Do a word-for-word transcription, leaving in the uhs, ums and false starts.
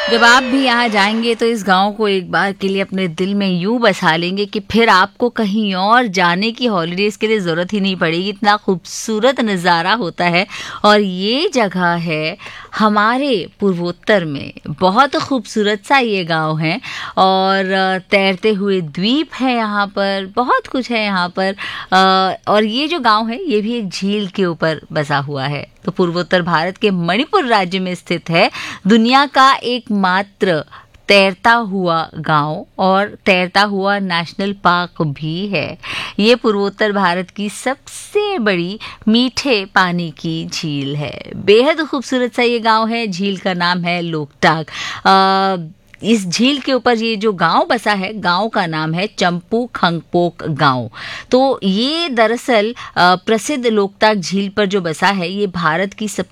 जब आप भी यहाँ जाएंगे तो इस गांव को एक बार के लिए अपने दिल में यूं बसा लेंगे कि फिर आपको कहीं और जाने की हॉलीडेज के लिए ज़रूरत ही नहीं पड़ेगी। इतना खूबसूरत नज़ारा होता है। और ये जगह है हमारे पूर्वोत्तर में, बहुत खूबसूरत सा ये गांव है। और तैरते हुए द्वीप है यहाँ पर, बहुत कुछ है यहाँ पर। और ये जो गांव है ये भी एक झील के ऊपर बसा हुआ है। तो पूर्वोत्तर भारत के मणिपुर राज्य में स्थित है दुनिया का एकमात्र तैरता हुआ गांव, और तैरता हुआ नेशनल पार्क भी है। ये पूर्वोत्तर भारत की सबसे बड़ी मीठे पानी की झील है। बेहद खूबसूरत सा ये गांव है। झील का नाम है लोकटाक। अ, इस झील के ऊपर ये जो गांव बसा है, गांव का नाम है चंपू खंगपोक गांव। तो ये दरअसल प्रसिद्ध लोकटाक झील पर जो बसा है, ये भारत की सब